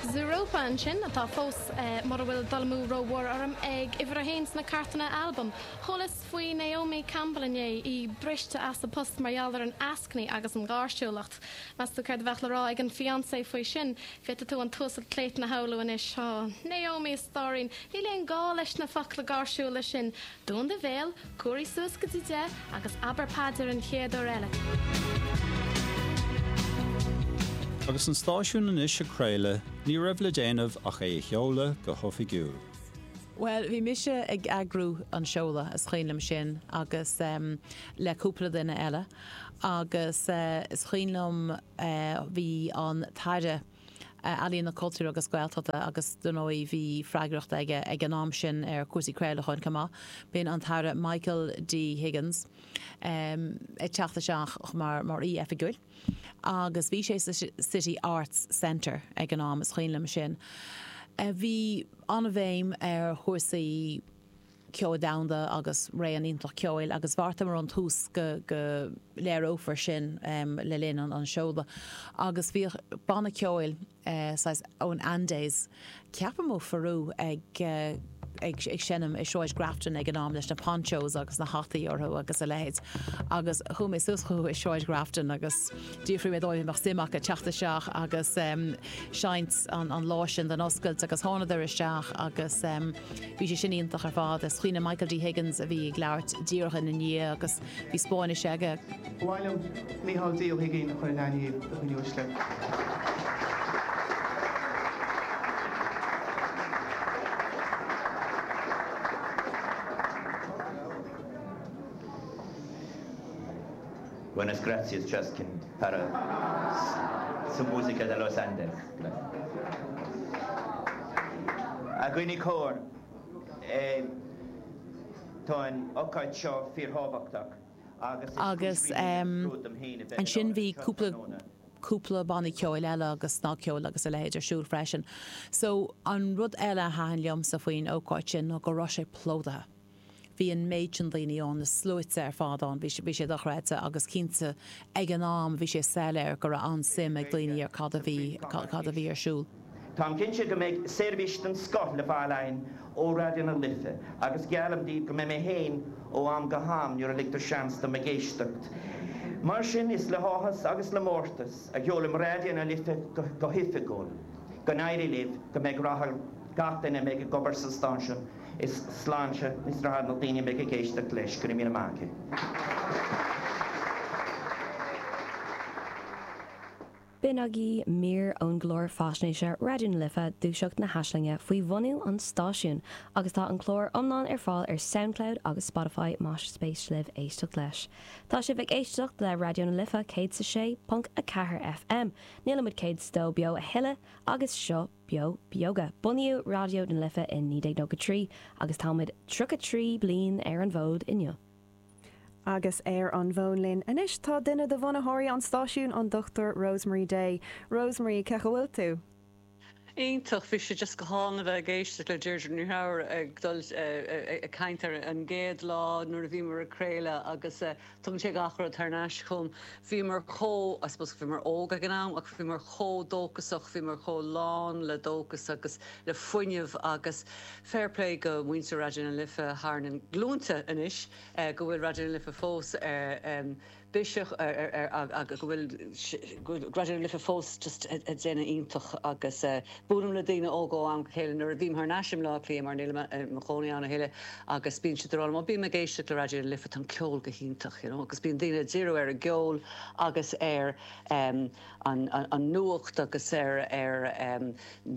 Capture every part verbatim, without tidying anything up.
Zeropa an sin atá fós mar bhfuil dalmú róhar arm ag ifar a héins na cartainna album. Cholas faoi Naomi Campbell inné í briste as a post marall ar an ascnaí agus an gáirsúlacht. Mas tú ceir bheith le rá ag an fiancé faoi sin, fiata tú an túsa cléit na haú in is seo. Naomi Starin, ní leon gá leis na fach le gáirsúla sin. Dún de bhéal, cuaí suas go de agus aberpáidir an chéadú eile. Agus an stáisiún in is a Craile, ní raibh le déanamh ach é cheola go hofigiúil. Well, bhí mise ag agrú an seola as chianlam sin agus um, le cúpla duine eile agus uh, is chianlam uh, bhí an taide Uh, alíon na cultúr agus gailtata agus donóí bhí freigracht ag, ag an am sin ar cuasaí Craile chuin cumá. Bíonn an taire Michael D. Higgins um, ag teachta seach mar, mar í efigúil. Agus bhí sé City Arts Centre ag an am is chianlam sin. Uh, bhí an bhéim ar chuasaí ceol damda agus ré an iontlach ceoil agus bharta mar an tús go, go léir ófar sin um, le linn an, an seola. Agus bhí banna ceoil uh, ón Andes ceapam ó farú ag uh, ag, ag sinnam i seois grafton ag an am leis na ponchos agus na hataí orthu agus a leid. Agus chum is suschu i seois grafton agus dífriú méid óim mar simach a teachta seach agus um, seint an, an láisin den oscailt agus tháinar isteach agus um, bhí sé sin ionintach ar fád is chuoine Michael D. Higgins a bhí gglaart díorchan in ní agus bhí spáine seige. Bhhailm Mícheál D. Higgins a chuir leanaí a chuine uisle. Buenas gracias, Justin, para su música de Los Andes. A gwini cór, táin ocaid seo fíorthábhachtach. Agus um, an sin bhí cúpla cúpla banna ceoil eile agus ná ceoil agus a leidir siúl freisin. So an rud eile hain liom sa faoin ócáid sin nó go rá sé plódathe. Bhí an méid an daoine ón na slúite ar fádán, bhí sé dochreite agus cinnte ag an am bhí sé seir gur an sim ag daoine ar cad a bhí ar siúl. Tám cinse go méid seirbhís an scot le bhálainn ó Radio na Lithe, agus gealam díobh go mé mé héin ó am go ham nuair a ligtar seans do me géisteacht. Mar sin is le háthas agus le mórtas a gheolam Radio na Lithe go hithegóil. Go éirí libh go méid rathal gatainna méid go gobar sa stáisiún is sláinte is rád na daoine méid géisteacht leis go mí amach. Bin agé mír ón glór fásnéise Radio na Lithe dúiseacht na haislinge faoi bhunú an stáisiún agus tá an chlór omnán ar fáil ar SoundCloud agus Spotify más spéis libh éisteacht leis. Tá si bheith éisteacht le Radio na Lithe céad sa sé punt a cethair F M. Nílamid céad sto beo a hiile agus seo bio bioga. Buniú Radio na Lithe in ní déag nó go trí agus táid tru a trí blion ar an bhód inniu. Agus air an bhónlinn. Inis tá duine do bhanathirí an stáisiún an Doctor Rosemary Day. Rosemary, cecha bhfuil tú? Ítach fi sé just go hána bheith géiste le Deirdre Ní Hauer ag dul a caiintear an géad lá nuair a bhí mar a Craile agus tum sé gachar tarnáis chum bhí mar cho, I suppose bhí mar óga gannám ach bhí mar cho dócasach bhí mar cho lán le dócas agus le foiineh agus fairplay go muinte Radio na Lithe hánan glúnta inis go bhfuil Radio na Lithe fós ar Bishop a go bhfuil Radio na Lithe fós just a déine ítach agus búm le daine ógó an chéile nuair a bhím th náisiim lá lí mar níla mo chónaíánna héile agus bíonn si rá má bí me géiste le Radio na Lithe an ceol go híntaach, agus bíon daine zero ar a geol agus ar an nuacht agus ar ar an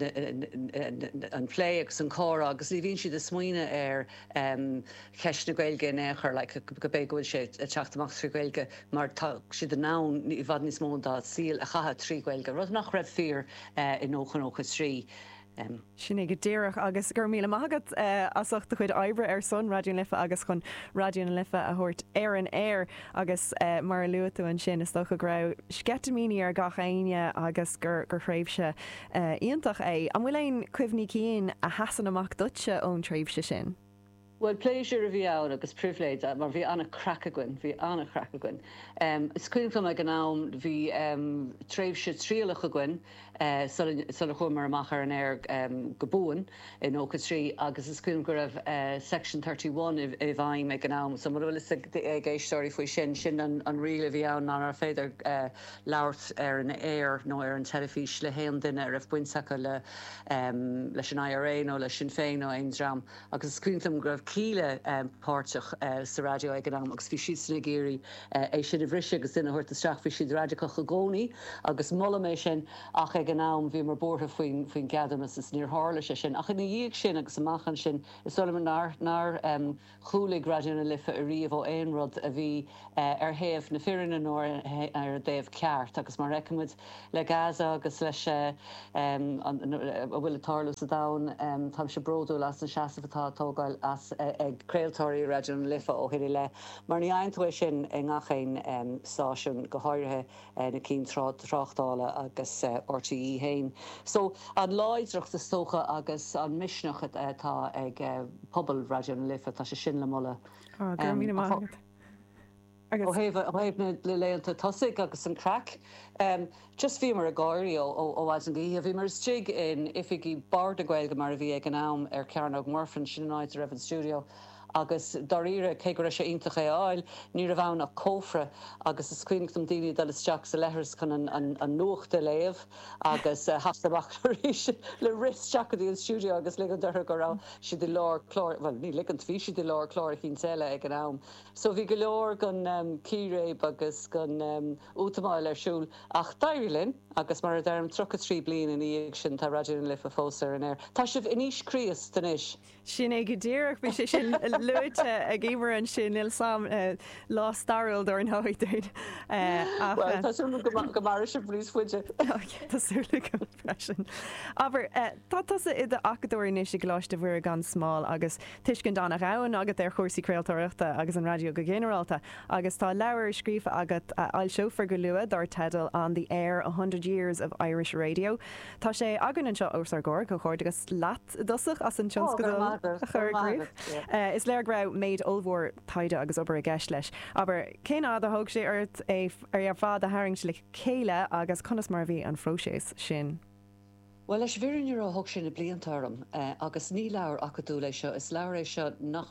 phlé agus an córa agus í bhíonn siad a smaoine ar cheist na Gaeilge néchar le go bé gohfuil sé teachtamach trí Gaeilge mar siad a nán í bhd níos mó dá síl a chatha trí Gaeilge. Rud nach raibh fíor in óchan ócha trí. Um, Sinnig go ddéireach agus gur míle maigad uh, asachta chuid oibre ar son Radio na Lithe agus chun Radio na Lithe a thuirt ar an air agus uh, mar luú an sin is stocha grá scetamíní ar gachéine agus gur gur chréibhse uh, íontach é. An bhfuil éon cuimhní cín a hasan amach dutse ón tréimhse sin? Well, pleasure a bhí ann agus privilege mar bhí anna crackaguin, bhí anna crackaguin. Um, is cuiim flam ag an nám bhí um, tréimhse tríalacha guin uh, sula chumar amachar an air um, gobúin in óca trí agus is cuiim go raibh uh, section thirty-one i, i bhaim ag an nám. So mar bhfuil is ag éistóirí faoi sin sin an, an riile bhí ann ná ar féidir uh, labhart ar an air nó ar an telefís le héan duine ar raibh buinteacha le um, leis an I R A nó le Sinn Féin nó aon dram agus is cuiim flam go raibh cíle um, páirteach uh, sa radio ag an nám agus bhí siad na géirí uh, é sin a bhrisise agus duine chuirt isteach bhí siad radical chagóní agus molla mé sin ach ag an nám bhí mar bortha faoin faoin gadamas is níor hála sé sin ach in na dhéag sin agus amachchan sin is sola nar nar um, chúlaigh radio na lifa a riamh ó aon rud a bhí uh, ar thaobh na firin an nóir ar a déobh ceart agus mar recimid le Gaza agus leis uh, um, a bhfuil atálas a dán um, tam se bródú las an seaamhtá tógáil as ag creaaltóirí radio na lifa ó hiirí le mar ní aontóéis sin i ngachéin um, stáisiún go háirithe uh, na cín tráchtála agus uh, R T E hain. So an láidreacht a socha agus an misneach uh, tá ag uh, pobl radio na lifa tá sé sin le molla. Oh, gur míle maith. ó héh na leléanta tosaigh agus an crack. Um, just bhí mar a gáirí ó bhaid an gí, a bhí mar stig in ifigí bar de Gaeilge mar a bhí ag an nám ar Cearnóg Murphin sin áid a raibh an stúdio. agus daríre cé go sé ionintach é áil, ní a bhhain a cófra agus is cuiinnig dom daoine dal isteach sa lehars chun an nuacht de léamh agus hastabach le risteach í an stúdio agus ligan de go rá si de lár chlár, well ní ligant bhí si de lár chlár chin teile ag an nám. So bhí go leor gan um, círéib agus gan um, útamáil arsúl ach dairilinn agus mar a derm trocha trí blian in íag sin tá radio na lifa fósar an air. Tá sibh iníos críos den is. Sin é go ddíireach bhí sé sin luite a ggéimar an sin il sam lá staril ar an háidúid. Tá go mar se bríos fuide. Tásúla go freisin. Aber tá tasa iad a acadúir níos sé gláiste bhfuair gan smáil agus tuiscin dána rahann agat ar chósaí creaaltóireachta agus an radio go generalta agus tá leabhar scrífa agat áil seofar go luad ar tedal on the air one hundred years of Irish radio. Tá sé agan an seo ósar góir go chóir agus leat dosach as an tionscadal a chuirgríomh. Is léir ra méid olmhór taide agus obair a gceist leis. Aber cé ná a thug sé ort ar ar fád a haing le céile agus conas mar bhí an fróséis sin. Well, leis bhírin ar a thug sin na bliantarm agus ní leabhar acadú lei seo is leabhar é seo nach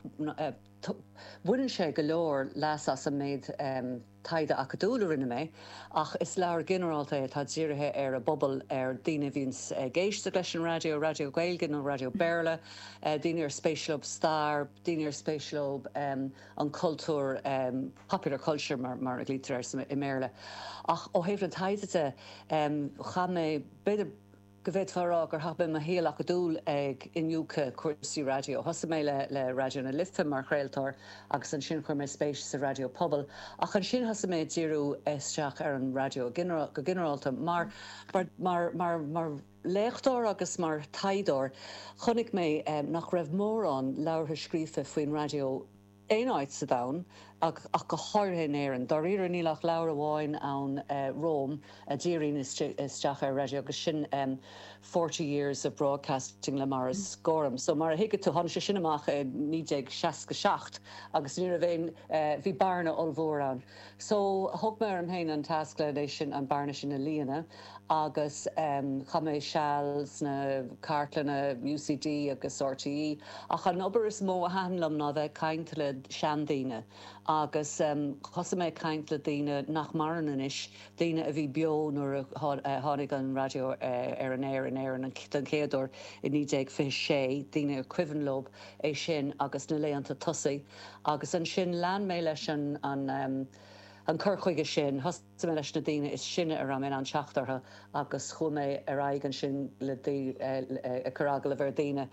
bhuiann sé go leor leas as a méid um, taide acadúla rinne mé, ach is leabhar generalta tá díirithe ar a bobbal ar daoine bhíns uh, géiste leis an radio, radio Gaeilge nó radio Béarla, uh, daoine ar Spéisiúb Star, daoine ar Spéisiúb um, an cultúr um, popular culture mar, mar a glítar i Méarla. Ach ó héobh an taidete um, cha mé beidir go bhéid farrá gur hapim a héal acadúil ag inniucha cuasaí radio. Thosa mé le, le radio na lifa mar chréaltóir agus an sin chuir mé spéis sa radio pobl. Ach an sin thosa mé díú isteach ar an radio general, go generalta mar mar, mar, mar, mar léchtár agus mar taidóir chonig mé um, nach raibh mór an leabhartha scríofa faoin radio éáid sa dán ach, ach go háirthe éan. Dar ire nílach leabhar amháin an uh, Rome a ddíirín isteach ar radio agus sin um, forty years of broadcasting le mar is scóram. So mar a hiigad tú hána sé sin amach nídéag seaca seacht agus ní a bhéin uh, bhí barna olmhór an. So thug mé an hain an task le sin an barna sin na líana agus um, chamé seals na cartlanna U C D agus R T E ach an obair is mó a hanlam ná bheith caint le seandaine agus um, chosa mé caint le daine nach maran is daine a bhí bio nuair a tháinig an radio uh, ar an air an air an céadúir i nídéag fi sé daine ar cuihanlob é sin agus na léanta tosaí agus an sin lean mé leis an, an um, an curchuige sin, thosa mé leis na daine is sinne ar am an seachtartha agus chumé ar aig an sin le a chorágal a bhar daine.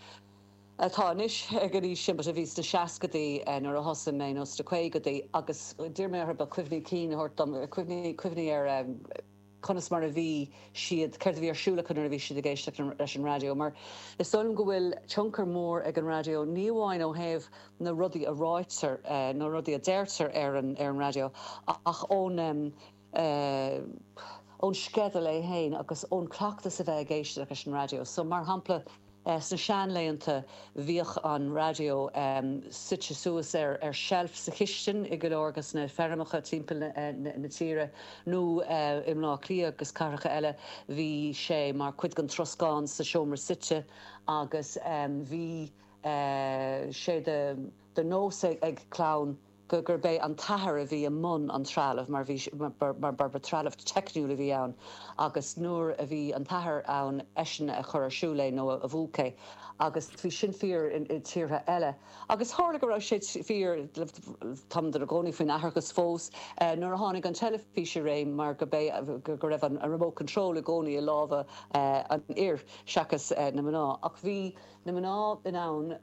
Táis ag í sin a bhís de seacadaí nar a thosa mé nó de chuigadaí agus dtír mé ar ba cuimhní cín hortam cuimhní ar conas mar a bhí siad ceir bhí arsúla chun a bhí siad a géisteach leis an radio, mar is dóm go bhfuil tioncar mór ag an radio ní bhhain ó héamh na rudaí a ráitser uh, nó rudaí a déirtar ar an, ar an radio ach ón um, uh, ón skedal é héin agus ón cleachtas a bheith géisteach leis an radio. So mar hampla sna seanléanta bhíoch an radio um, site suas ar, ar shelf sa chiisten i go leorgus na fermacha timppel na, na, na tíre nó uh, im lá clia agus caracha eile bhí sé mar cuid gan troscáin sa seomar site agus um, bhí uh, sé de, de nós ag, ag clán gur bé an tahar a bhí a mun an trálah mar mar mar bar trálah techniúla bhí ann agus nuair a bhí an tahar ann eisina a chur siúlé nó a bhúcé agus bhí sin fear in tíortha eile. Agus hála go raibh sé fear tam a gcónaí faoin athgus fós nuair a tháinig an telefíse ré mar go bé go raibh an remote control a gcónaí a lábha an ir seachas na mná ach bhí na mná in ann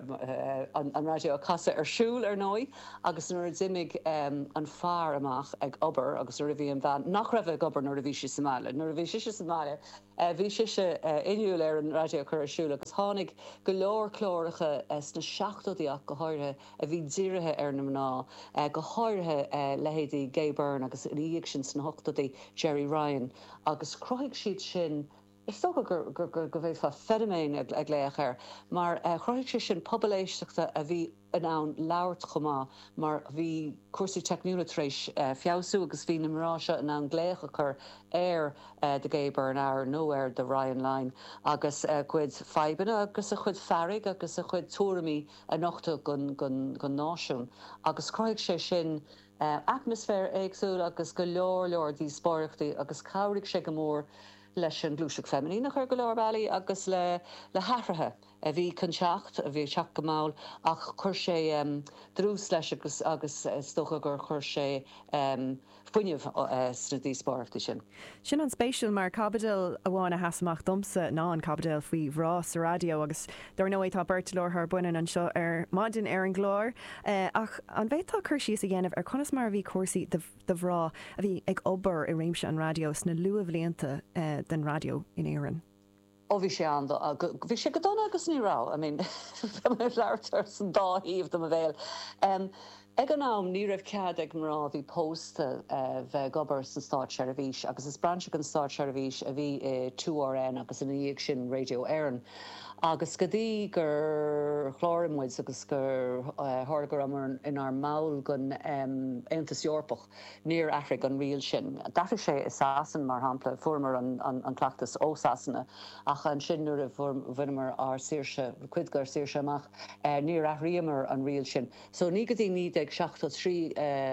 an radio a casa ar siúl ar nói agus nuair a d'imig um, an fear amach ag obair agus nuair a bhí an bhean nach raibh ag obair nuair a bhí sé Somália. Nuair a bhí sé Somália bhí sé se inniúil ar an radio chur ar siúil agus tháinig go leor chlóiricha sna seachtaíach go háirithe a bhí díirithe ar na mná go háirithe lehéadí Gay Byrne agus íag sin sna hochtaí Jerry Ryan agus croigh siad sin Is so go go go bhéh fa fedoméin ag léach ar, mar chroigh sé sin pobeléisteachta a bhí an ann labhart chomá, mar bhí cuasaí techniúlatrééis fiabhsú agus bhí na mráise an ann gléach chur air de Gay Byrne ar nó air de Ryan Line agus chuid feibanna agus a chud ferrig agus a chud túramí a nachta gon náisiún. Agus chroigh sé sin uh, atmosfér éagsúil agus go leor leor dí spáireachtaí agus cabhraigh sé go mór leis an glúiseach feminine chuir go leor bailí agus le le hathrathe a bhí conseacht a bhí teach go máil ach chuir sé um, drús leis agus agus stocha gur chuir sé um, fuineh uh, sna dí spáireachtaí sin. Sin an spéisiúil mar cabadil a bháin a hasamach domsa ná an cabadil faoi bhrá sa radio agus dar nó étá bertalóir th buine an seo ar maidin ar an glór uh, ach an bhéittá chuirsí a dhéanamh ar conas mar a bhí cuasaí de bhrá a bhí ag obair i réimse an radio sna luamh blianta uh, den radio in éan. Ó bhí sé an bhí sé go donna agus nírá, I mean leirtar san dá híomh do a bhéil. Um, Ag an nám ní raibh cead ag mrá bhí pósta bheith gobar san Stáit Seirifís agus is branse an Stáit Seirifís a bhí two R N agus in íag sin Radio Éireann. Agus go dtí gur chláirimmuid agus gur thorgur amar inar máil gon Aontas Eorpach níor Afric an riil sin. D'afraic sé is Sasan mar hampla formar an cleachtas ó Sasanna ach an sin nuair a bhuineamar ar saoirse cuid gur saoirse amach níor athríomar an riil sin. So ní go dtí ní ag seachta trí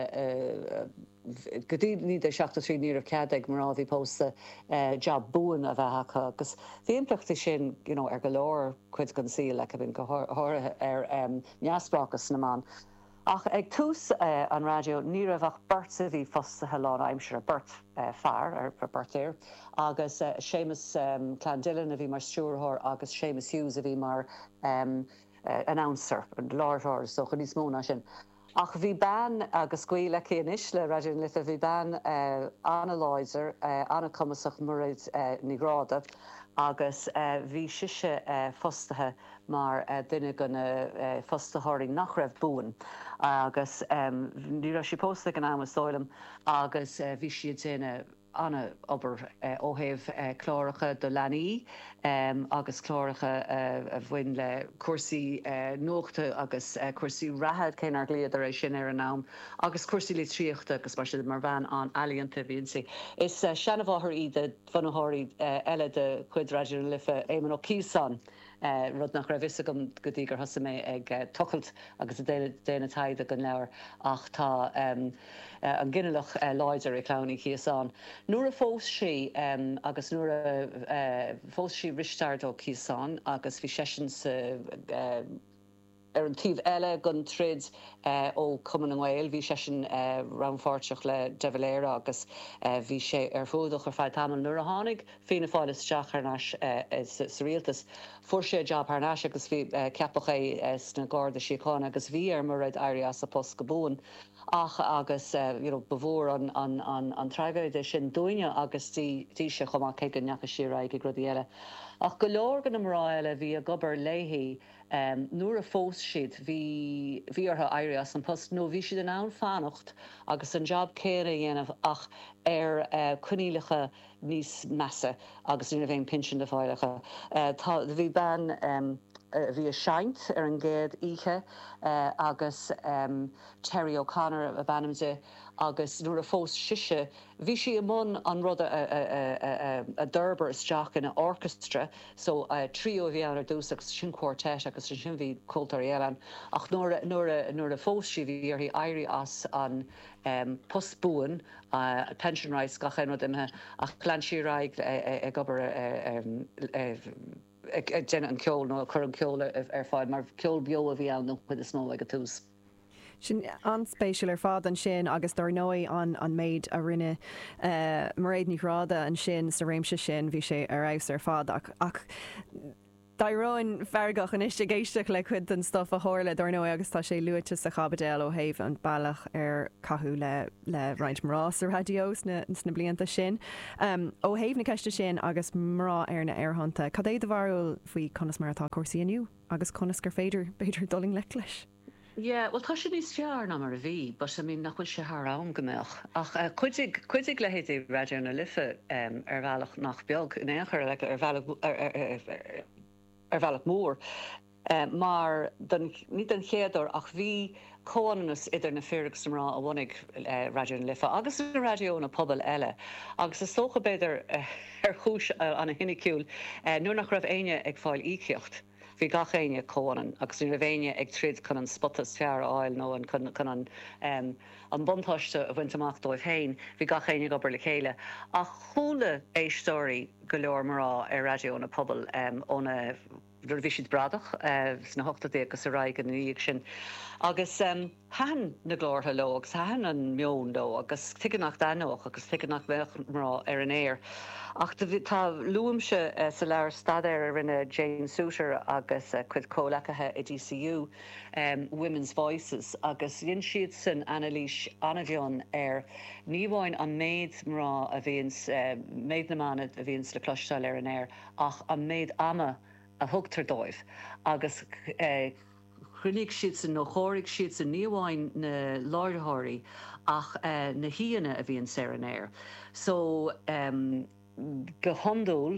go dtí ní ag seachta trí níor cead ag mar bhí pósta job buan a bheitcha agus bhí implachta sin ar go leor cuid gan sí le bhín go háirithe ar neasprachas na man. Ach ag tús uh, an radio ní raibh ach burt a bhí fostathe lá aimsir a burt uh, fear ar burtéir agus uh, Seamus um, Clandillan a bhí mar stúrthir agus Seamus Hughes a bhí mar um, uh, announcer an láirthir so chu níos móna sin. Ach bhí ban agus cuile céanis le Radio Litha bhí ban uh, analyzer uh, anna cumasach murid uh, níráda agus uh, bhí siise uh, fostathe mar uh, duine gona uh, fostathirí nach raibh buan agus um, ní raibh sí pósta gan am stoilm agus uh, bhí siad déine anna obair uh, óhéamh uh, chláiricha do leanaí um, agus chláiricha uh, a bhain le cuasaí uh, nóachta agus uh, cuasaí rathad céinar gliad éis sin ar an nám agus cuasaí le tríochta agus mar mar bhean an ealaíonta bhíonn si. Is uh, seanamháthir iad fanathirí uh, eile de chuid Radio Litha éman ó Císan. Uh, rud nach raibh is agam go dtí gur thosa mé ag uh, tuchailt agus déana taide an leabhar ach tá um, uh, an gcinealach uh, láidir i clowní Cíosán. Nuair a fós sí um, agus nuair a uh, fós sí risteart ó Cíosán agus bhí sesin sa uh, ar an tíomh eile gon trid uh, ó Cumann an Ghael, bhí sé sin uh, ranfáirteach le De Valera agus uh, bhí sé ar fódach ar fáil tamil nuair a tháinig fína fáil is teach arnais uh, sa rialtas. Fuair sé job arnais agus bhí uh, ceapach é uh, sna Garda Síochána agus bhí ar mar raid airí as a post go bún. Ach agus uh, you know, bhór an, an, an, an trágéide sin dúine agus tí sé chumá cé go neachcha siar ag grudí eile. Ach go leor gan am rá eile bhí a gobar léhí um, nuair a fós siad bhí bhí ortha éirí as an post nó bhí siad an ann fanacht agus an job céire dhéanamh ach ar uh, cunílacha níos measa agus ina bhéon pinsin de fáilecha. Uh, tá bhí ban um, Uh, bhí a seint ar an géad ihe uh, agus um, Terry O'Connor a banimse agus nuair a fós siise, bhí si amón an rud a, a, a, a, a d'urber isteach in an orchestra, so uh, trio bhí an ar dúsach sin quartet agus sin bhí cultar éilean, ach nuair a fós si bhí ar hí éirí as an um, postbúin uh, pension rights gachan rud imthe ach clan siráig ag gobar ag déine an ceol nó chur an ceol ar fáid mar ceol bio a bhí an nó chud is nó ag a tús. Sin anspéisiúil ar fád an sin agus dar nói an an méid a rinne uh, mar réad níráda an sin sa réimse sin bhí sé ar aus ar fád ach, ach Daróin fergach an iste géisteach le chud an stuff a háirle dar nó agus tá sé luúte sa chabadéil ó héh an bailach ar cathú le le roiint mrás ar radios na, na blianta sin. Um, ó héh na ceiste sin agus mrá ar na airhananta. Cad é de bharúil faoi conas martá cuasaí aniu agus conas gur féidir beidir doling le leis. Yeah, well tá sé níos fear ná mar a bhí, but I mean nachfuil sé th rám gombeach. Ach uh, chuidig chuidig le héad é radio na lifa um, ar bhealach nach beag in éair le ar bhealach ar, ar, ar, ar bhealach mór. Uh, mar den, ní den chéador ach bhí cóannas idir na feargus rá a bhanig uh, radio na lifa, agus na radio na pobl eile. Agus is socha beidir uh, ar chúis uh, an a hinnicúil, uh, nuair nach raibh aine ag fáil íceocht. Bhí gach aine cóanan, agus nu raibhéine ag tríd chun an spotas fear áil nó an chun an um, an buntáiste a bhaint amach dóibh hain, bhí gach aine gobar le chéile. A chúla éistóirí go leor marrá ar radio na pobl um, óna bhí siad bradach uh, na hochtadí agus a raig an íag sin. Agus um, han na glórtha lo, agus han an mion lo, agus tuigeannach danóch, agus tuigeannach bheith marrá ar an éir. Ach tá luamse uh, sa leir stadéir ar rinne Jane Souter agus uh, chud cólacathe i D C U, um, Women's Voices, agus dhéon siad san Annalise Anavionn ar níomháin an méid mrá a bhíons uh, méid na manad a bhíons le cloisteáil ar an air, ach an méid ama a thugtar dóibh, agus uh, chruinnig siad san nó chóirigh siad san níomháin na láirthirí ach uh, na híana a bhíon sé an air. So um, go hondúil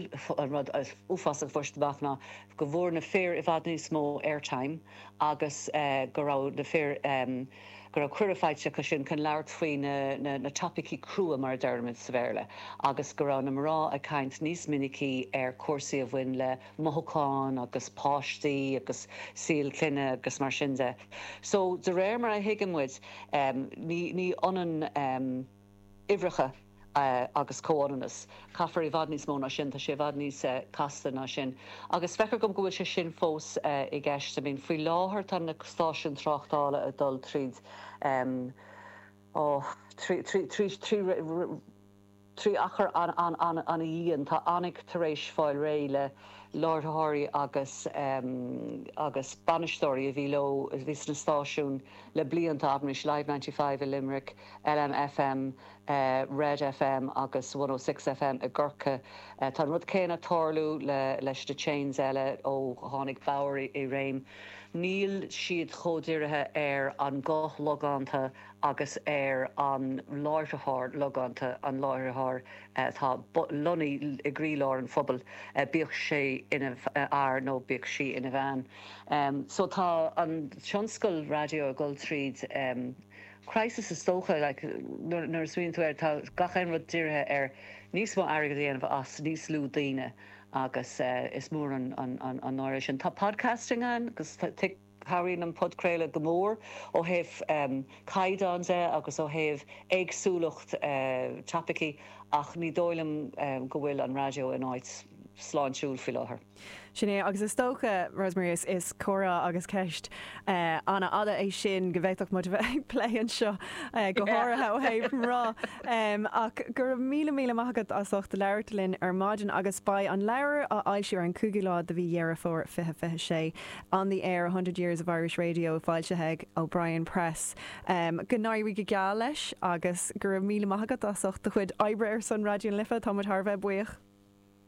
uafasach first bachna go bhór na fear i bhad níos mó airtime agus uh, go rá na fear um, go rá cuirifáidse go sin can leart faoi na, na, na topicí crua mar dermid sa bhéirle agus go rá na mrá a caint níos minicí ar cuasaí a bhain le mothúcáin agus páistí agus síl cluine agus mar sin de. So de réir mar a hiigemuid um, ní, ní onan um, ibrecha Uh, agus cóannas. Caafar i bhad níos móna sin, tá sé bhad níos uh, casta ná sin. Agus fechar gom gohfuil sé sin fós uh, i gceist. I mean, faoi láthair tá na stáisiún tráchtála a dul tríd um, oh, trí, trí, trí, trí, trí achar an, an, an, an a íon, tá annic tar éis fáil ré le láirthirí agus um, agus banistóirí a bhí lo a bhís na stáisiún le blianta abnis Live ninety-five i Limerick, L M F M, uh, Red F M agus one oh six F M a Gurcha. Uh, tá rud céine tárlú le leis de chains eile ó tháinig Bowery i réim. Níl siad chódíirithe ar an gach logánta agus ar an láirtithir logánta an láirtithir uh, tá lonaí i grí láir an phobal uh, bíoh sé ina uh, air nó bíoh sí ina bhean. Um, so tá an tionscail radio a gol tríd um, crisis is tócha like, nuair swin tú ar tá gachan rud díirithe ar níos mó airgad dhéanamh as níos lú daoine agus uh, is mór an, an, an, an áiri sin. Tá podcasting an, agus haín an podcréile go mór ó heh um, caiidáns é agus ó heh éagsúlacht uh, tapaí ach ní dóilm um, go bhfuil an radio in áid sláinsúil fi láthair. Sinné agus is tócha Rosemary is, is córa agus ceist uh, anna ada é sin go bhéach mu bheith léan seo uh, go háirithe ó héh rá um, ach gur míle míle maigad asach de leirtalinn ar maidin agus ba an leir a ailisiú an cúgiá de bhí dhearra fór fithe fithe sé on the air one hundred years of Irish radio fáilte heag O'Brien Press. Um, go náirí go geá leis agus gur míle maigad asach de chud oibre ar san radio lifa tá Tharbheith buíoch.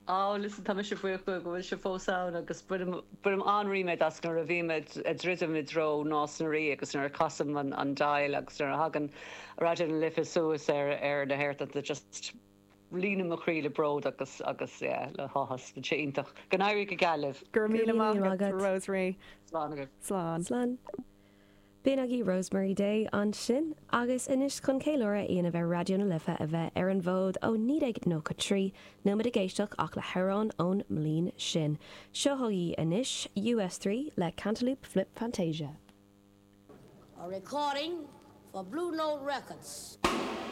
á listen tá se fu go bhfuil se fósáin agus bum anríime as nar a bhíime a ddridim i dro násnaí agus nar cosam an an dail agus nar hagan raidir lifa suas ar ar na hair that just lína macríle brod agus agus le háhas na téintach. Gan éir go galibh. Gur míle mágad Rosemary. Slán. Slán. Slán. Bíonn Rosemary Day an sin agus inis chun céileire íana bheith radioúna lifa a bheith ar an bhód ó níag nó go trí nó a géisteach ach le herán ón mlín sin. Seothaí inis U S three le Cantaloupe Flip Fantasia. A recording for Blue Note Records.